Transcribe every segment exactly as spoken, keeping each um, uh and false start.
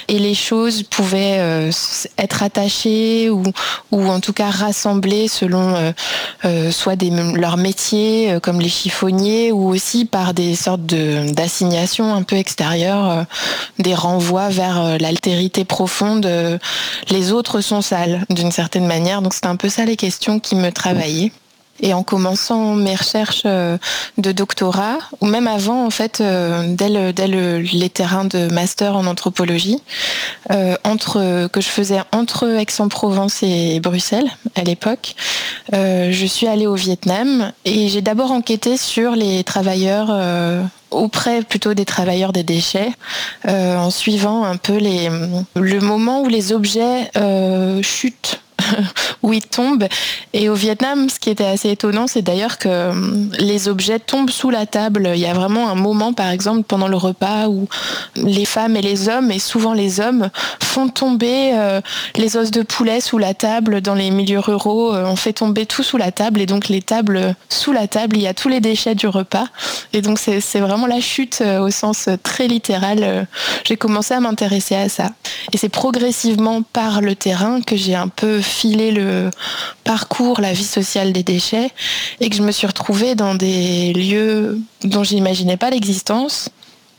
et les choses pouvaient euh, être attachées ou, ou en tout cas rassemblées selon euh, euh, soit des, leurs métiers euh, comme les chiffonniers ou aussi par des sortes de, d'assignations un peu extérieures, euh, des renvois vers euh, l'altérité profonde. Euh, les autres sont sales d'une certaine manière, donc c'était un peu ça les questions qui me travaillaient. Et en commençant mes recherches de doctorat, ou même avant, en fait, dès, le, dès le, les terrains de master en anthropologie, euh, entre, que je faisais entre Aix-en-Provence et Bruxelles à l'époque, euh, je suis allée au Vietnam et j'ai d'abord enquêté sur les travailleurs euh, auprès plutôt des travailleurs des déchets, euh, en suivant un peu les, le moment où les objets euh, chutent, où ils tombent. Et au Vietnam, ce qui était assez étonnant, c'est d'ailleurs que les objets tombent sous la table. Il y a vraiment un moment, par exemple, pendant le repas, où les femmes et les hommes, et souvent les hommes, font tomber euh, les os de poulet sous la table. Dans les milieux ruraux, euh, on fait tomber tout sous la table, et donc les tables sous la table, il y a tous les déchets du repas. Et donc c'est, c'est vraiment la chute euh, au sens très littéral. Euh, j'ai commencé à m'intéresser à ça. Et c'est progressivement par le terrain que j'ai un peu filé le parcours, la vie sociale des déchets, et que je me suis retrouvée dans des lieux dont j'imaginais pas l'existence,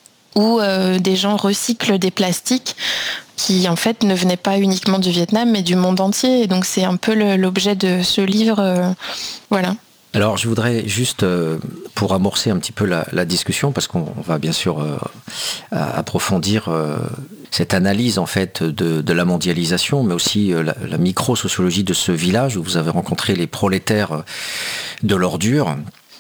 où euh, des gens recyclent des plastiques qui en fait ne venaient pas uniquement du Vietnam mais du monde entier. Et donc c'est un peu le, l'objet de ce livre. Euh, voilà. Alors, je voudrais juste, euh, pour amorcer un petit peu la, la discussion, parce qu'on va bien sûr euh, approfondir euh, cette analyse en fait de, de la mondialisation, mais aussi euh, la, la micro-sociologie de ce village où vous avez rencontré les prolétaires de l'ordure.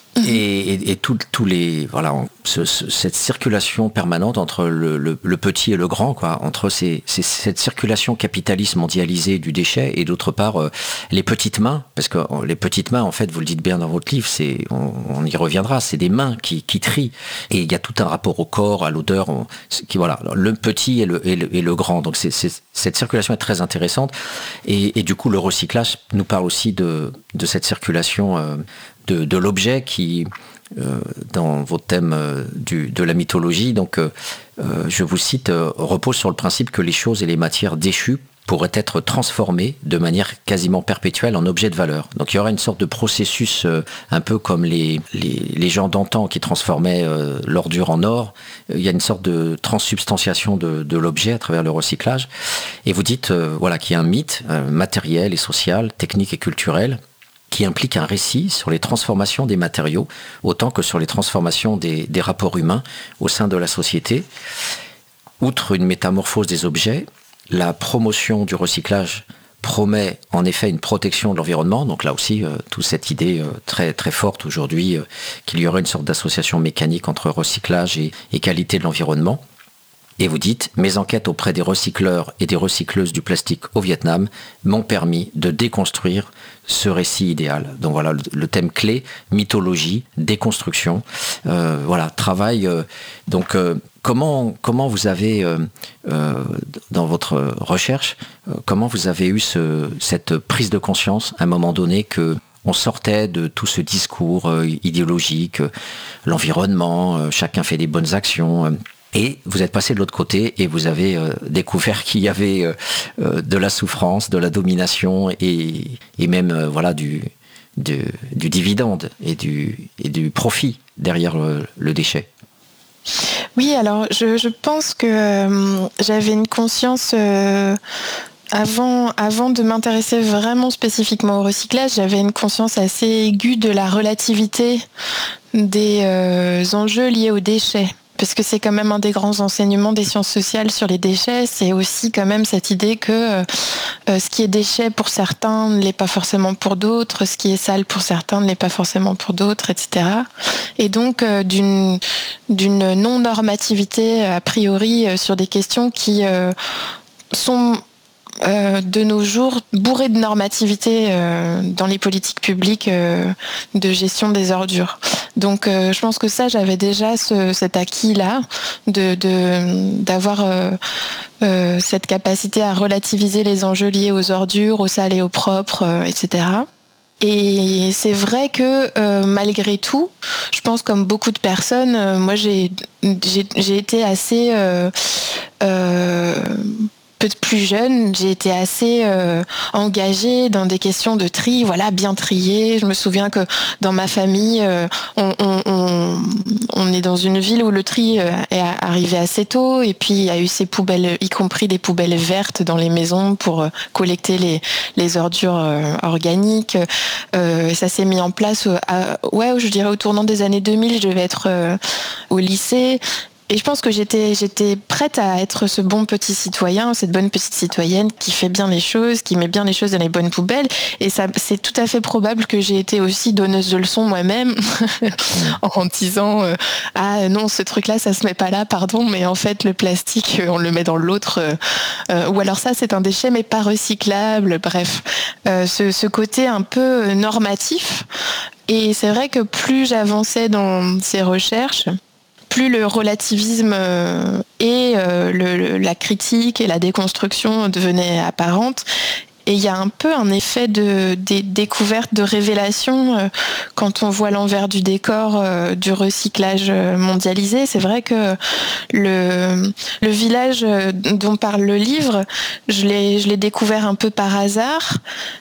Et, et, et tous les voilà ce, ce, cette circulation permanente entre le, le, le petit et le grand, quoi, entre ces, ces, cette circulation capitaliste mondialisée du déchet et d'autre part euh, les petites mains, parce que euh, les petites mains, en fait, vous le dites bien dans votre livre, c'est on, on y reviendra, c'est des mains qui, qui trient, et il y a tout un rapport au corps, à l'odeur, on, qui voilà, le petit et le, et le, et le grand. Donc c'est, c'est, cette circulation est très intéressante, et, et du coup le recyclage nous parle aussi de, de cette circulation. Euh, De, de l'objet qui, euh, dans votre thème euh, du, de la mythologie, donc euh, euh, je vous cite, euh, repose sur le principe que les choses et les matières déchues pourraient être transformées de manière quasiment perpétuelle en objets de valeur. Donc il y aura une sorte de processus euh, un peu comme les, les, les gens d'antan qui transformaient euh, l'ordure en or. Il y a une sorte de transsubstantiation de, de l'objet à travers le recyclage. Et vous dites euh, voilà, qu'il y a un mythe euh, matériel et social, technique et culturel, qui implique un récit sur les transformations des matériaux, autant que sur les transformations des, des rapports humains au sein de la société. Outre une métamorphose des objets, la promotion du recyclage promet en effet une protection de l'environnement. Donc là aussi, euh, toute cette idée euh, très, très forte aujourd'hui euh, qu'il y aurait une sorte d'association mécanique entre recyclage et, et qualité de l'environnement. Et vous dites, mes enquêtes auprès des recycleurs et des recycleuses du plastique au Vietnam m'ont permis de déconstruire ce récit idéal. Donc voilà, le, le thème clé, mythologie, déconstruction, euh, voilà, travail. Euh, donc euh, comment, comment vous avez, euh, euh, dans votre recherche, euh, comment vous avez eu ce, cette prise de conscience à un moment donné que on sortait de tout ce discours euh, idéologique, euh, l'environnement, euh, chacun fait des bonnes actions, euh, et vous êtes passé de l'autre côté et vous avez euh, découvert qu'il y avait euh, euh, de la souffrance, de la domination et, et même euh, voilà, du, du, du dividende et du, et du profit derrière le, le déchet. Oui, alors je, je pense que euh, j'avais une conscience... Euh Avant, avant de m'intéresser vraiment spécifiquement au recyclage, j'avais une conscience assez aiguë de la relativité des euh, enjeux liés aux déchets. Parce que c'est quand même un des grands enseignements des sciences sociales sur les déchets, c'est aussi quand même cette idée que euh, ce qui est déchet pour certains ne l'est pas forcément pour d'autres, ce qui est sale pour certains ne l'est pas forcément pour d'autres, et cetera. Et donc euh, d'une, d'une non-normativité a priori euh, sur des questions qui euh, sont... Euh, de nos jours, bourré de normativité euh, dans les politiques publiques euh, de gestion des ordures. Donc euh, je pense que ça, j'avais déjà ce, cet acquis-là, de, de, d'avoir euh, euh, cette capacité à relativiser les enjeux liés aux ordures, au sale et au propre, euh, et cetera. Et c'est vrai que euh, malgré tout, je pense comme beaucoup de personnes, euh, moi j'ai, j'ai, j'ai été assez... Euh, euh, plus jeune, j'ai été assez euh, engagée dans des questions de tri, voilà, bien trier. Je me souviens que dans ma famille, euh, on, on, on, on est dans une ville où le tri euh, est arrivé assez tôt, et puis il y a eu ces poubelles, y compris des poubelles vertes dans les maisons pour euh, collecter les, les ordures euh, organiques. Euh, ça s'est mis en place, euh, à, ouais, je dirais au tournant des années deux mille, je devais être euh, au lycée. Et je pense que j'étais, j'étais prête à être ce bon petit citoyen, cette bonne petite citoyenne qui fait bien les choses, qui met bien les choses dans les bonnes poubelles. Et ça, c'est tout à fait probable que j'ai été aussi donneuse de leçons moi-même en disant euh, ah non, ce truc-là, ça se met pas là, pardon, mais en fait le plastique, on le met dans l'autre. Euh, euh, ou alors ça, c'est un déchet mais pas recyclable. Bref, euh, ce, ce côté un peu normatif. Et c'est vrai que plus j'avançais dans ces recherches, plus le relativisme et le, le, la critique et la déconstruction devenaient apparentes. Et il y a un peu un effet de, de découverte, de révélation euh, quand on voit l'envers du décor euh, du recyclage mondialisé. C'est vrai que le, le village dont parle le livre, je l'ai, je l'ai découvert un peu par hasard.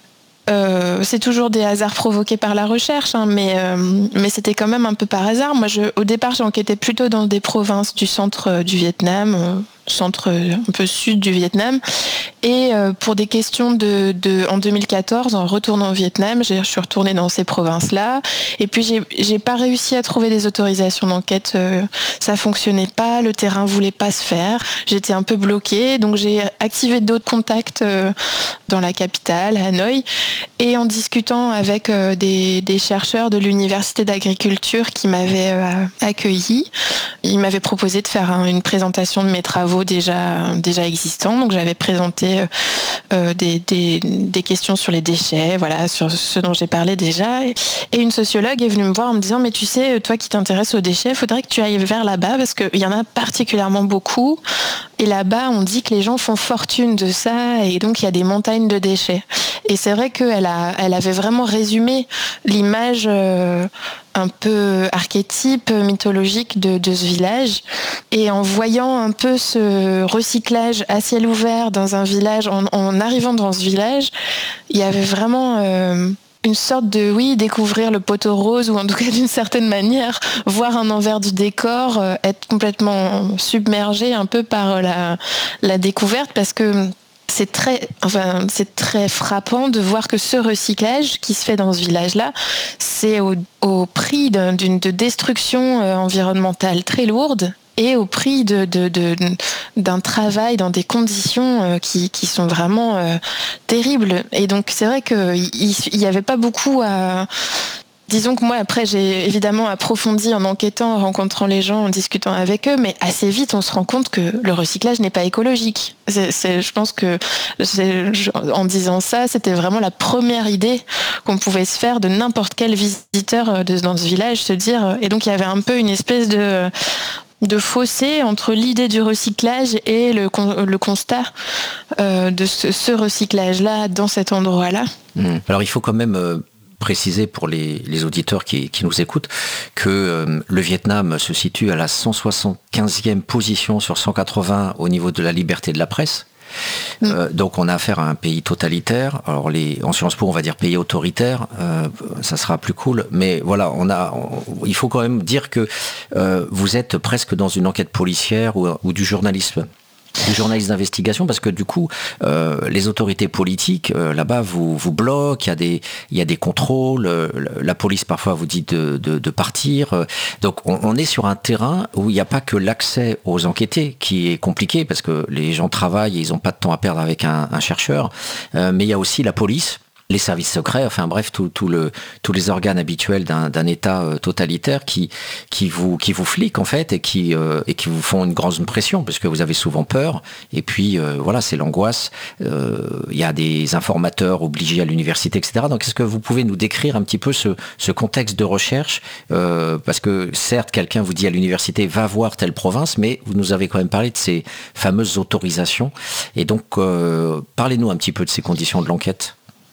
Euh, c'est toujours des hasards provoqués par la recherche, hein, mais, euh, mais c'était quand même un peu par hasard. Moi, je, au départ, j'enquêtais plutôt dans des provinces du centre euh, du Vietnam, euh, centre un peu sud du Vietnam. Et euh, pour des questions de, de, en deux mille quatorze, en retournant au Vietnam, je suis retournée dans ces provinces-là. Et puis, j'ai, j'ai pas réussi à trouver des autorisations d'enquête. Euh, ça fonctionnait pas, le terrain voulait pas se faire. J'étais un peu bloquée, donc j'ai activé d'autres contacts euh, dans la capitale, Hanoï. Et en discutant avec euh, des, des chercheurs de l'université d'agriculture qui m'avaient euh, accueilli, ils m'avaient proposé de faire un, une présentation de mes travaux déjà, déjà existants. Donc j'avais présenté euh, des, des, des questions sur les déchets, voilà, sur ce dont j'ai parlé déjà. Et une sociologue est venue me voir en me disant « Mais tu sais, toi qui t'intéresses aux déchets, il faudrait que tu ailles vers là-bas parce qu'il y en a particulièrement beaucoup. Et là-bas, on dit que les gens font fortune de ça et donc il y a des montagnes de déchets. » Et c'est vrai qu'elle a, elle avait vraiment résumé l'image euh, un peu archétype, mythologique de, de ce village. Et en voyant un peu ce recyclage à ciel ouvert dans un village, en, en arrivant dans ce village, il y avait vraiment euh, une sorte de, oui, découvrir le poteau rose, ou en tout cas d'une certaine manière, voir un envers du décor, euh, être complètement submergé un peu par la, la découverte, parce que c'est très, enfin, c'est très frappant de voir que ce recyclage qui se fait dans ce village-là, c'est au, au prix d'un, d'une de destruction euh, environnementale très lourde et au prix de, de, de, d'un travail dans des conditions euh, qui, qui sont vraiment euh, terribles. Et donc c'est vrai qu'il n'y avait pas beaucoup à... Disons que moi, après, j'ai évidemment approfondi en enquêtant, en rencontrant les gens, en discutant avec eux, mais assez vite, on se rend compte que le recyclage n'est pas écologique. C'est, c'est, je pense que, c'est, en disant ça, c'était vraiment la première idée qu'on pouvait se faire de n'importe quel visiteur de, dans ce village, se dire... Et donc, il y avait un peu une espèce de... de fossé entre l'idée du recyclage et le, le constat euh, de ce, ce recyclage-là dans cet endroit-là. Mmh. Alors, il faut quand même... Euh... préciser pour les, les auditeurs qui, qui nous écoutent que euh, le Vietnam se situe à la cent soixante-quinzième position sur cent quatre-vingts au niveau de la liberté de la presse. Mmh. Euh, donc on a affaire à un pays totalitaire. Alors les, en Sciences Po on va dire pays autoritaire, euh, ça sera plus cool. Mais voilà, on a, on, il faut quand même dire que euh, vous êtes presque dans une enquête policière ou, ou du journalisme. Du journalisme d'investigation, parce que du coup, euh, les autorités politiques, euh, là-bas, vous, vous bloquent, il y a des, il y a des contrôles, euh, la police parfois vous dit de, de, de partir. Euh, donc on, on est sur un terrain où il n'y a pas que l'accès aux enquêtés qui est compliqué, parce que les gens travaillent et ils n'ont pas de temps à perdre avec un, un chercheur, euh, mais il y a aussi la police, les services secrets, enfin bref, tout, tout le, tous les organes habituels d'un, d'un État euh, totalitaire qui, qui, vous, qui vous fliquent en fait et qui, euh, et qui vous font une grande pression parce que vous avez souvent peur. Et puis euh, voilà, c'est l'angoisse. Il euh, y a des informateurs obligés à l'université, et cetera. Donc est-ce que vous pouvez nous décrire un petit peu ce, ce contexte de recherche euh, parce que certes, quelqu'un vous dit à l'université va voir telle province, mais vous nous avez quand même parlé de ces fameuses autorisations. Et donc, euh, parlez-nous un petit peu de ces conditions de l'enquête.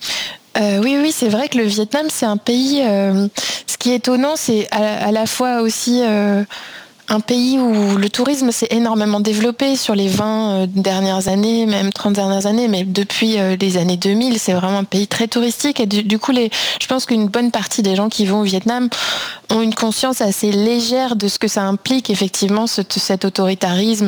Euh, oui, oui, c'est vrai que le Vietnam, c'est un pays... Euh, ce qui est étonnant, c'est à, à la fois aussi... Euh, un pays où le tourisme s'est énormément développé sur les vingt dernières années, même trente dernières années, mais depuis les années deux mille, c'est vraiment un pays très touristique. Et du, du coup, les, je pense qu'une bonne partie des gens qui vont au Vietnam ont une conscience assez légère de ce que ça implique, effectivement, ce, cet autoritarisme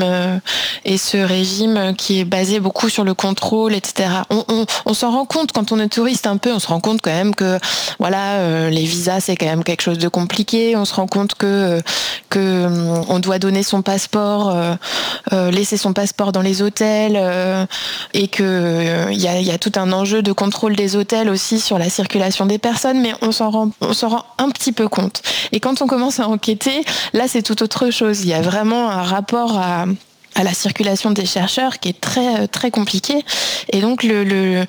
et ce régime qui est basé beaucoup sur le contrôle, et cetera. On, on, on s'en rend compte quand on est touriste un peu, on se rend compte quand même que voilà, euh, les visas, c'est quand même quelque chose de compliqué. On se rend compte que, que on doit donner son passeport, euh, euh, laisser son passeport dans les hôtels, euh, et que euh, y a, y a tout un enjeu de contrôle des hôtels aussi sur la circulation des personnes, mais on s'en rend, on s'en rend un petit peu compte. Et quand on commence à enquêter, là, c'est tout autre chose. Il y a vraiment un rapport à à la circulation des chercheurs qui est très très compliqué. Et donc le le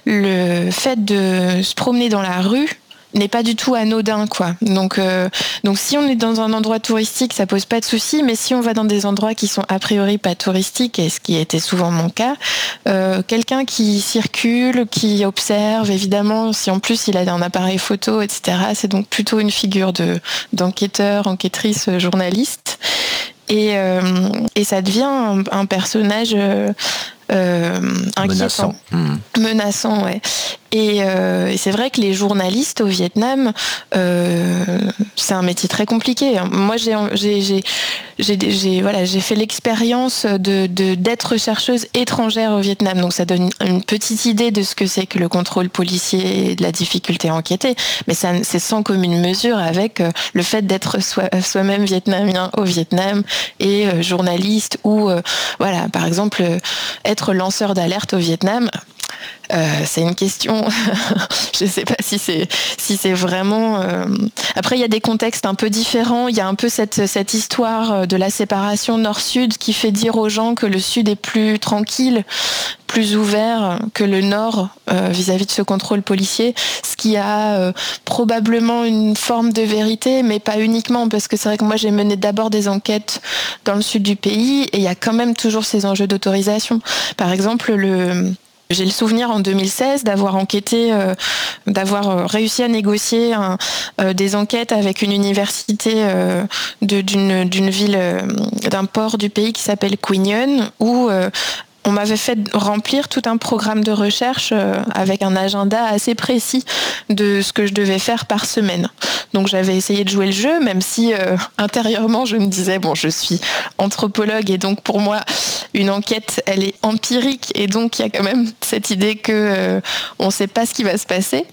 le fait de se promener dans la rue n'est pas du tout anodin, quoi. Donc, euh, donc si on est dans un endroit touristique, ça pose pas de souci, mais si on va dans des endroits qui sont a priori pas touristiques, et ce qui était souvent mon cas, euh, quelqu'un qui circule, qui observe, évidemment, si en plus il a un appareil photo, et cetera, c'est donc plutôt une figure de, d'enquêteur, enquêtrice, journaliste. Et, euh, et ça devient un, un personnage euh, euh, inquiétant. Menaçant. Mmh. Menaçant, ouais. Et, euh, et c'est vrai que les journalistes au Vietnam, euh, c'est un métier très compliqué. Moi, j'ai, j'ai, j'ai, j'ai, j'ai, voilà, j'ai fait l'expérience de, de, d'être chercheuse étrangère au Vietnam. Donc, ça donne une petite idée de ce que c'est que le contrôle policier et de la difficulté à enquêter. Mais ça, c'est sans commune mesure avec le fait d'être soi, soi-même vietnamien au Vietnam et euh, journaliste ou, euh, voilà, par exemple, être lanceur d'alerte au Vietnam. Euh, c'est une question. Je ne sais pas si c'est si c'est vraiment. Euh... Après, il y a des contextes un peu différents. Il y a un peu cette cette histoire de la séparation nord-sud qui fait dire aux gens que le sud est plus tranquille, plus ouvert que le nord euh, vis-à-vis de ce contrôle policier, ce qui a euh, probablement une forme de vérité, mais pas uniquement, parce que c'est vrai que moi j'ai mené d'abord des enquêtes dans le sud du pays et il y a quand même toujours ces enjeux d'autorisation. Par exemple, le J'ai le souvenir en deux mille seize d'avoir enquêté, euh, d'avoir réussi à négocier un, euh, des enquêtes avec une université euh, de, d'une, d'une ville, euh, d'un port du pays qui s'appelle Quy Nhon, où euh, on m'avait fait remplir tout un programme de recherche euh, avec un agenda assez précis de ce que je devais faire par semaine. Donc j'avais essayé de jouer le jeu, même si euh, intérieurement je me disais, bon, je suis anthropologue et donc pour moi une enquête elle est empirique et donc il y a quand même cette idée que euh, on sait pas ce qui va se passer.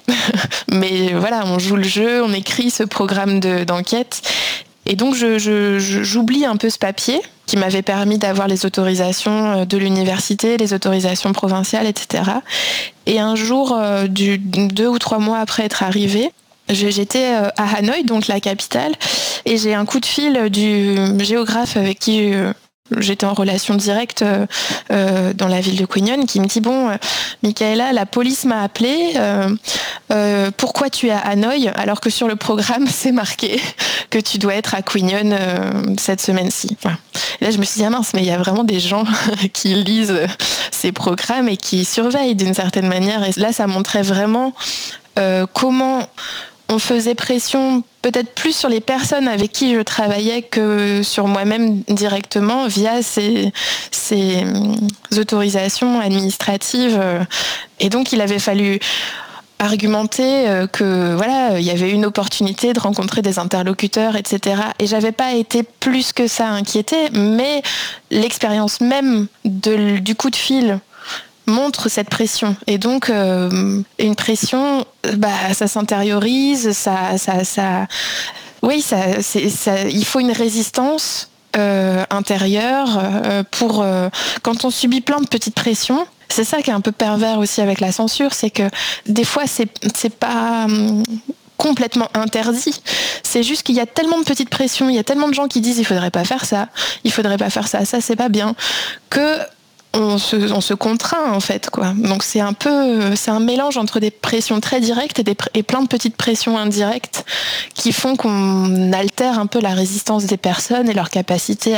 Mais voilà, on joue le jeu, on écrit ce programme de, d'enquête. Et donc je, je, je, j'oublie un peu ce papier qui m'avait permis d'avoir les autorisations de l'université, les autorisations provinciales, et cetera. Et un jour, euh, du, deux ou trois mois après être arrivée, j'étais à Hanoï, donc la capitale, et j'ai un coup de fil du géographe avec qui j'étais en relation directe euh, dans la ville de Quy Nhon, qui me dit « Bon, euh, Michaela, la police m'a appelée, euh, euh, pourquoi tu es à Hanoï alors que sur le programme, c'est marqué que tu dois être à Quy Nhon euh, cette semaine-ci. Enfin, » Et là, je me suis dit « Ah mince, mais il y a vraiment des gens qui lisent ces programmes et qui surveillent d'une certaine manière. » Et là, ça montrait vraiment euh, comment on faisait pression peut-être plus sur les personnes avec qui je travaillais que sur moi-même directement via ces, ces autorisations administratives. Et donc, il avait fallu argumenter que voilà, il y avait une opportunité de rencontrer des interlocuteurs, et cetera. Et j'avais pas été plus que ça inquiétée, mais l'expérience même de, du coup de fil montre cette pression. Et donc, euh, une pression, bah, ça s'intériorise, ça, ça, ça, oui, ça, c'est, ça, il faut une résistance euh, intérieure euh, pour euh, quand on subit plein de petites pressions. C'est ça qui est un peu pervers aussi avec la censure, c'est que des fois, c'est, c'est pas hum, complètement interdit. C'est juste qu'il y a tellement de petites pressions, il y a tellement de gens qui disent il faudrait pas faire ça, il faudrait pas faire ça, ça c'est pas bien, que On se, on se contraint en fait, quoi. Donc c'est un peu, c'est un mélange entre des pressions très directes et, des, et plein de petites pressions indirectes qui font qu'on altère un peu la résistance des personnes et leur capacité à,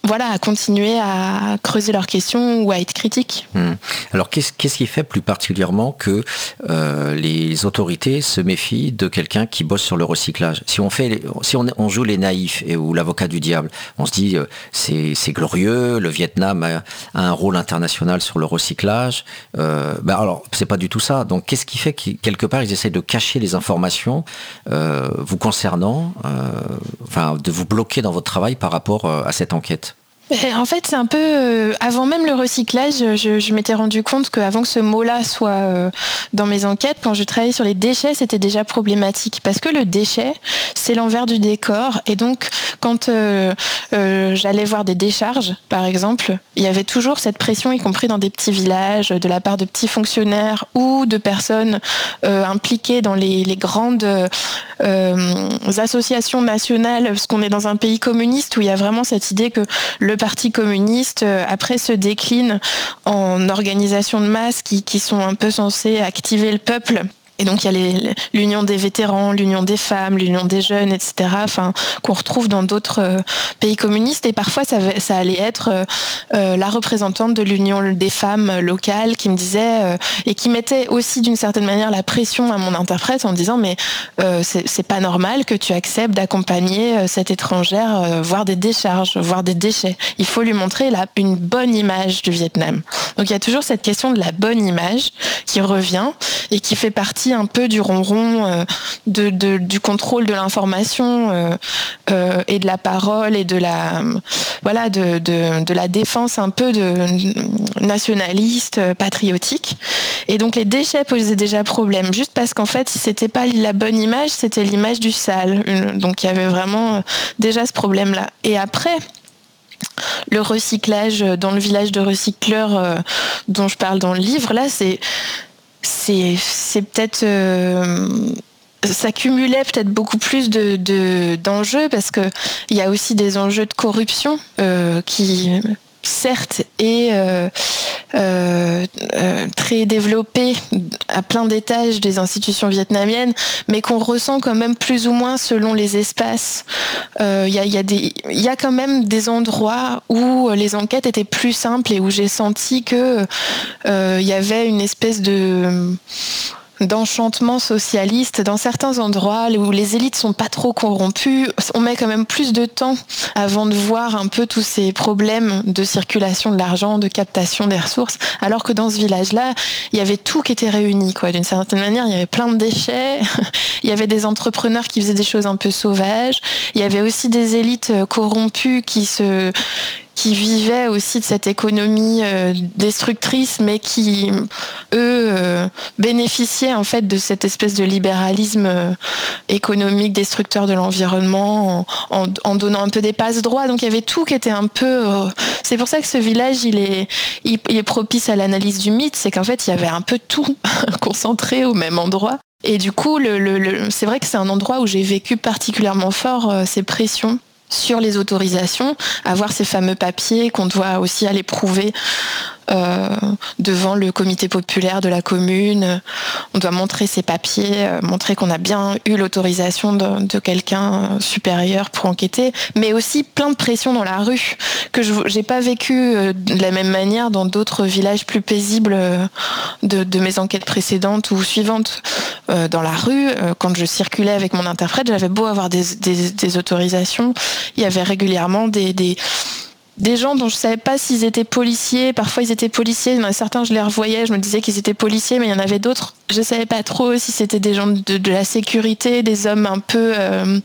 voilà, à continuer à creuser leurs questions ou à être critiques. Mmh. Alors, qu'est-ce, qu'est-ce qui fait plus particulièrement que euh, les autorités se méfient de quelqu'un qui bosse sur le recyclage ? Si on fait, si on, on joue les naïfs et, ou l'avocat du diable, on se dit euh, c'est, c'est glorieux, le Vietnam a, a un rôle international sur le recyclage. Euh, ben alors, c'est pas du tout ça. Donc, qu'est-ce qui fait que quelque part ils essaient de cacher les informations euh, vous concernant, euh, enfin, de vous bloquer dans votre travail par rapport euh, à cette enquête ? En fait, c'est un peu... Euh, avant même le recyclage, je, je m'étais rendu compte qu'avant que ce mot-là soit euh, dans mes enquêtes, quand je travaillais sur les déchets, c'était déjà problématique. Parce que le déchet, c'est l'envers du décor. Et donc, quand euh, euh, j'allais voir des décharges, par exemple, il y avait toujours cette pression, y compris dans des petits villages, de la part de petits fonctionnaires ou de personnes euh, impliquées dans les, les grandes euh, associations nationales, parce qu'on est dans un pays communiste où il y a vraiment cette idée que le Parti communiste, euh, après, se décline en organisations de masse qui, qui sont un peu censées activer le peuple. Et donc il y a les, l'union des vétérans, l'union des femmes, l'union des jeunes, et cetera. Enfin, qu'on retrouve dans d'autres euh, pays communistes. Et parfois ça, ça allait être euh, euh, la représentante de l'union des femmes locales qui me disait euh, et qui mettait aussi d'une certaine manière la pression à mon interprète en disant mais euh, c'est, c'est pas normal que tu acceptes d'accompagner euh, cette étrangère euh, voir des décharges, voir des déchets. Il faut lui montrer la, une bonne image du Vietnam. Donc il y a toujours cette question de la bonne image qui revient et qui fait partie un peu du ronron euh, de, de, du contrôle de l'information euh, euh, et de la parole et de la voilà de, de, de la défense un peu de nationaliste, patriotique. Et donc les déchets posaient déjà problème, juste parce qu'en fait si c'était pas la bonne image, c'était l'image du sale. Donc il y avait vraiment déjà ce problème-là. Et après, le recyclage dans le village de recycleurs euh, dont je parle dans le livre, là c'est C'est, c'est peut-être... Euh, ça cumulait peut-être beaucoup plus de, de, d'enjeux parce qu'il y a aussi des enjeux de corruption euh, qui, certes, est euh, euh, euh, très développé à plein d'étages des institutions vietnamiennes, mais qu'on ressent quand même plus ou moins selon les espaces. Il euh, y, y, y a quand même des endroits où les enquêtes étaient plus simples et où j'ai senti qu'il euh, y avait une espèce de... d'enchantement socialiste dans certains endroits où les élites sont pas trop corrompues. On met quand même plus de temps avant de voir un peu tous ces problèmes de circulation de l'argent, de captation des ressources, alors que dans ce village-là, il y avait tout qui était réuni, quoi. D'une certaine manière, il y avait plein de déchets, il y avait des entrepreneurs qui faisaient des choses un peu sauvages, il y avait aussi des élites corrompues qui se qui vivaient aussi de cette économie euh, destructrice, mais qui, eux, euh, bénéficiaient en fait de cette espèce de libéralisme euh, économique destructeur de l'environnement en, en, en donnant un peu des passe-droits. Donc il y avait tout qui était un peu... Euh, c'est pour ça que ce village, il est, il, il est propice à l'analyse du mythe, c'est qu'en fait, il y avait un peu tout concentré au même endroit. Et du coup, le, le, le, c'est vrai que c'est un endroit où j'ai vécu particulièrement fort euh, ces pressions sur les autorisations, avoir ces fameux papiers qu'on doit aussi aller prouver euh, devant le comité populaire de la commune. On doit montrer ces papiers, euh, montrer qu'on a bien eu l'autorisation de, de quelqu'un supérieur pour enquêter, mais aussi plein de pression dans la rue que je j'ai pas vécu euh, de la même manière dans d'autres villages plus paisibles euh, de, de mes enquêtes précédentes ou suivantes. Euh, dans la rue, euh, quand je circulais avec mon interprète, j'avais beau avoir des, des, des autorisations, il y avait régulièrement des, des Des gens dont je savais pas s'ils étaient policiers. Parfois ils étaient policiers, il y en a certains je les revoyais, je me disais qu'ils étaient policiers, mais il y en avait d'autres, je savais pas trop si c'était des gens de, de la sécurité, des hommes un peu euh,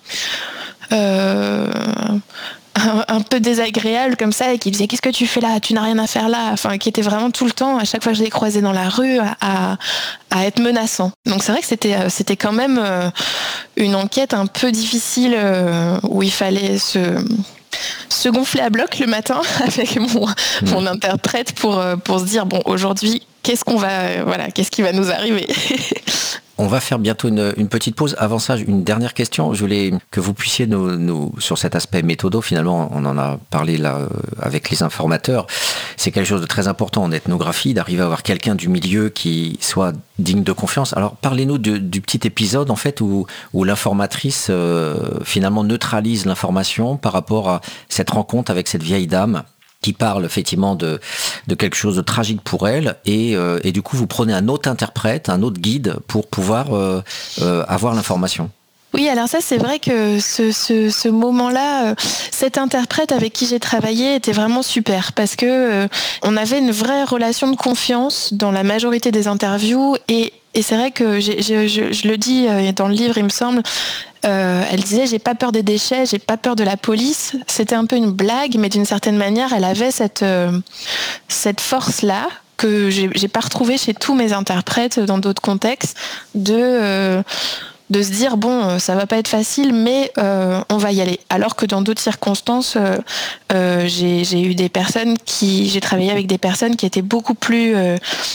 euh, un, un peu désagréables comme ça et qui disaient qu'est-ce que tu fais là, tu n'as rien à faire là, enfin qui étaient vraiment tout le temps, à chaque fois que je les croisais dans la rue, à, à, à être menaçants. Donc c'est vrai que c'était, c'était quand même une enquête un peu difficile où il fallait se se gonfler à bloc le matin avec mon, mmh. mon interprète pour, pour se dire bon aujourd'hui qu'est-ce qu'on va voilà qu'est-ce qui va nous arriver. On va faire bientôt une, une petite pause. Avant ça, une dernière question. Je voulais que vous puissiez nous, nous sur cet aspect méthodo, finalement, on en a parlé là euh, avec les informateurs. C'est quelque chose de très important en ethnographie, d'arriver à avoir quelqu'un du milieu qui soit digne de confiance. Alors, parlez-nous de, du petit épisode, en fait, où, où l'informatrice, euh, finalement, neutralise l'information par rapport à cette rencontre avec cette vieille dame qui parle effectivement de, de quelque chose de tragique pour elle, et, euh, et du coup vous prenez un autre interprète, un autre guide pour pouvoir euh, euh, avoir l'information. Oui, alors ça c'est vrai que ce, ce, ce moment-là, euh, cet interprète avec qui j'ai travaillé était vraiment super parce que euh, on avait une vraie relation de confiance dans la majorité des interviews et Et c'est vrai que j'ai, j'ai, je, je le dis dans le livre, il me semble, euh, elle disait j'ai pas peur des déchets, j'ai pas peur de la police. C'était un peu une blague, mais d'une certaine manière, elle avait cette euh, cette force-là que j'ai, j'ai pas retrouvée chez tous mes interprètes dans d'autres contextes de euh, de se dire bon ça va pas être facile mais euh, on va y aller, alors que dans d'autres circonstances euh, euh, j'ai, j'ai eu des personnes qui j'ai travaillé avec des personnes qui étaient beaucoup plus euh,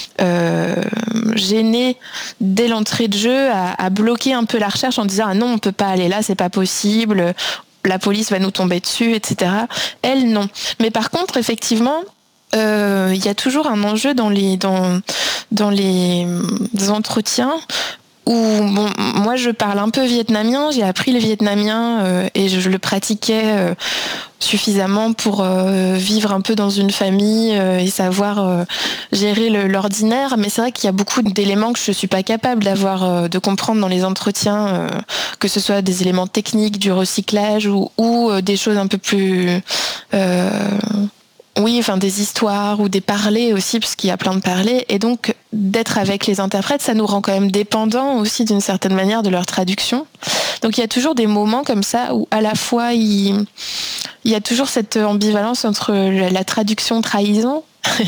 euh, gênées dès l'entrée de jeu à, à bloquer un peu la recherche en disant ah non on peut pas aller là, c'est pas possible, la police va nous tomber dessus, etc. Elle non, mais par contre effectivement il euh, y a toujours un enjeu dans les dans dans les entretiens où bon, moi je parle un peu vietnamien, j'ai appris le vietnamien euh, et je, je le pratiquais euh, suffisamment pour euh, vivre un peu dans une famille euh, et savoir euh, gérer le, l'ordinaire, mais c'est vrai qu'il y a beaucoup d'éléments que je suis pas capable d'avoir euh, de comprendre dans les entretiens, euh, que ce soit des éléments techniques du recyclage ou, ou euh, des choses un peu plus euh, oui, enfin des histoires ou des parlers aussi, parce qu'il y a plein de parlers. Et donc, d'être avec les interprètes, ça nous rend quand même dépendants aussi d'une certaine manière de leur traduction. Donc, il y a toujours des moments comme ça où à la fois, il, il y a toujours cette ambivalence entre la traduction-trahison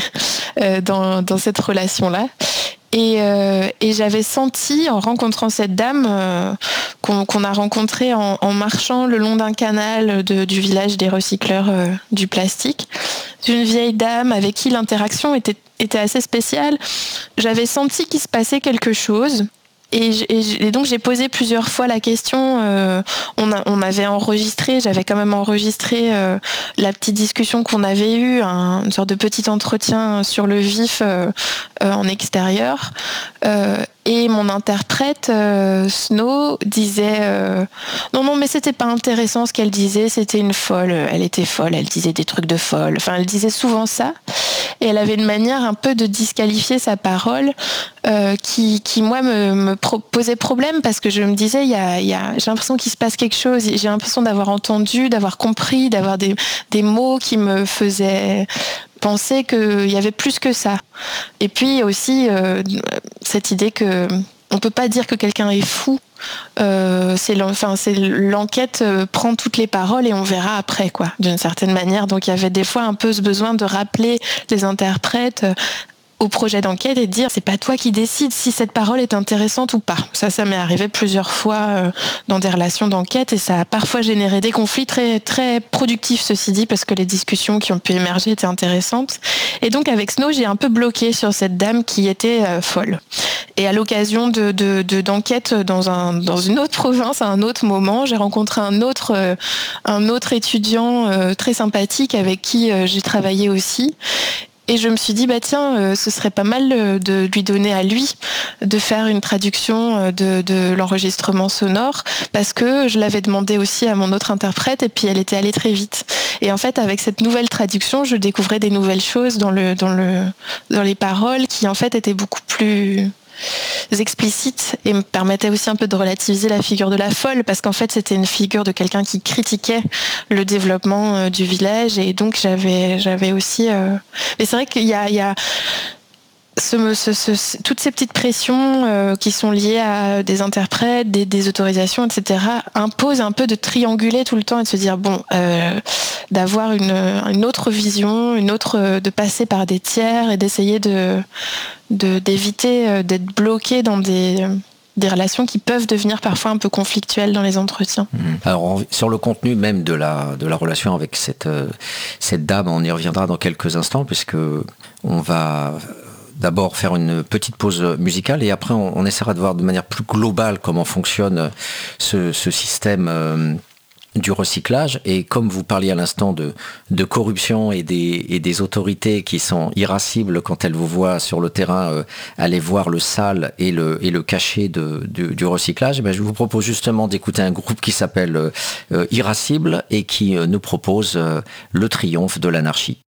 dans, dans cette relation-là. Et, euh, et j'avais senti, en rencontrant cette dame euh, qu'on, qu'on a rencontrée en, en marchant le long d'un canal de, du village des recycleurs euh, du plastique, d'une vieille dame avec qui l'interaction était, était assez spéciale. J'avais senti qu'il se passait quelque chose. Et, et, et donc j'ai posé plusieurs fois la question, euh, on, a, on avait enregistré, j'avais quand même enregistré euh, la petite discussion qu'on avait eue, un, une sorte de petit entretien sur le vif euh, euh, en extérieur. Euh, et mon interprète, euh, Snow, disait euh, non, non, mais c'était pas intéressant ce qu'elle disait, c'était une folle, elle était folle, elle disait des trucs de folle. Enfin, elle disait souvent ça. Et elle avait une manière un peu de disqualifier sa parole euh, qui, qui, moi, me, me pro- posait problème parce que je me disais, y a, y a, j'ai l'impression qu'il se passe quelque chose, j'ai l'impression d'avoir entendu, d'avoir compris, d'avoir des, des mots qui me faisaient penser qu'il y avait plus que ça. Et puis aussi, euh, cette idée que on peut pas dire que quelqu'un est fou. Euh, c'est, enfin, c'est l'enquête euh, prend toutes les paroles et on verra après, quoi, d'une certaine manière. Donc il y avait des fois un peu ce besoin de rappeler les interprètes euh, au projet d'enquête et de dire c'est pas toi qui décides si cette parole est intéressante ou pas. Ça, ça m'est arrivé plusieurs fois euh, dans des relations d'enquête et ça a parfois généré des conflits très très productifs, ceci dit, parce que les discussions qui ont pu émerger étaient intéressantes. Et donc avec Snow, j'ai un peu bloqué sur cette dame qui était euh, folle. Et à l'occasion de, de, de d'enquête dans un dans une autre province, à un autre moment, j'ai rencontré un autre euh, un autre étudiant euh, très sympathique avec qui euh, j'ai travaillé aussi. Et je me suis dit, bah tiens, euh, ce serait pas mal euh, de lui donner à lui de faire une traduction euh, de, de l'enregistrement sonore, parce que je l'avais demandé aussi à mon autre interprète, et puis elle était allée très vite. Et en fait, avec cette nouvelle traduction, je découvrais des nouvelles choses dans le dans le dans les paroles qui en fait étaient beaucoup plus explicites et me permettait aussi un peu de relativiser la figure de la folle, parce qu'en fait c'était une figure de quelqu'un qui critiquait le développement euh, du village, et donc j'avais j'avais aussi euh... mais c'est vrai qu'il y a il y a Ce, ce, ce, toutes ces petites pressions euh, qui sont liées à des interprètes, des, des autorisations, et cetera, imposent un peu de trianguler tout le temps et de se dire bon, euh, d'avoir une, une autre vision, une autre, de passer par des tiers et d'essayer de, de d'éviter euh, d'être bloqué dans des des relations qui peuvent devenir parfois un peu conflictuelles dans les entretiens. Alors, sur le contenu même de la, de la relation avec cette, cette dame, on y reviendra dans quelques instants, puisque on va d'abord faire une petite pause musicale et après on, on essaiera de voir de manière plus globale comment fonctionne ce, ce système euh, du recyclage. Et comme vous parliez à l'instant de, de corruption et des, et des autorités qui sont irascibles quand elles vous voient sur le terrain euh, aller voir le sale et le, et le cachet de, de, du recyclage, ben je vous propose justement d'écouter un groupe qui s'appelle euh, Irascible et qui euh, nous propose euh, Le triomphe de l'anarchie.